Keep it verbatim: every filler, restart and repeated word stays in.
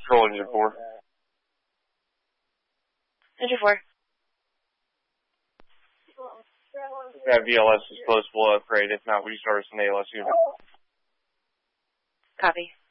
Control engine four. Engine four. That V L S is close, we'll upgrade. If not, we start us an A L S unit. Copy.